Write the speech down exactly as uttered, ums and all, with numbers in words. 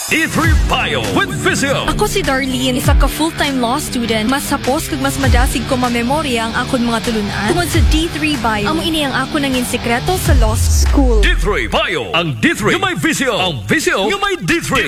D three Bio with Visio. Ako si Darlene, isa ka full-time law student. Mas sapos kag mas madasig ko mamemorya ang akon mga tulunan. Tungod sa D three Bio, amo ini ang ako nangin sekreto sa law school. D three Bio. Ang D three nga may Visio. Ang Visio nga may D three.